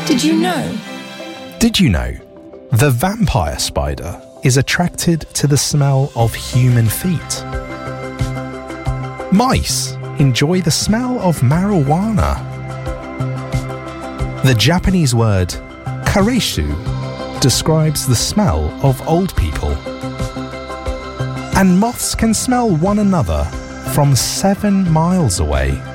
Did you know? Did you know the vampire spider is attracted to the smell of human feet? Mice enjoy the smell of marijuana. The Japanese word kareishu describes the smell of old people. And moths can smell one another from 7 miles away.